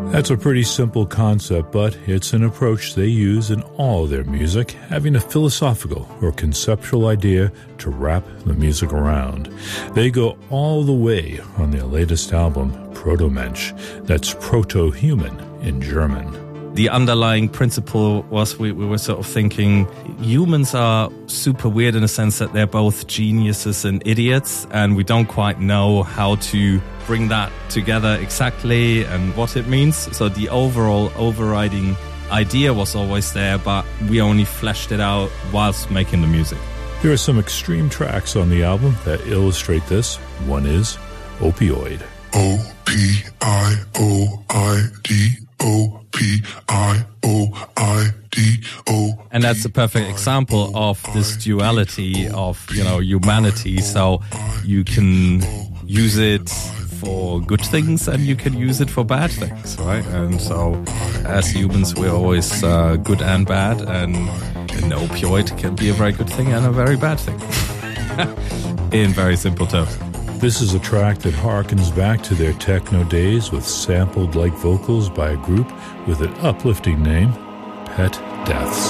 That's a pretty simple concept, but it's an approach they use in all their music, having a philosophical or conceptual idea to wrap the music around. They go all the way on their latest album, Proto-Mensch. That's proto-human in German. The underlying principle was we were sort of thinking humans are super weird in the sense that they're both geniuses and idiots, and we don't quite know how to bring that together exactly and what it means. So the overall overriding idea was always there, but we only fleshed it out whilst making the music. There are some extreme tracks on the album that illustrate this. One is Opioid. O-P-I-O-I-D. O-P-I-O-I-D-O. And that's a perfect example of this duality of, humanity. So you can use it for good things and you can use it for bad things, right? And so as humans, we're always good and bad, and an opioid can be a very good thing and a very bad thing. In very simple terms. This is a track that harkens back to their techno days with sampled-like vocals by a group with an uplifting name, Pet Deaths.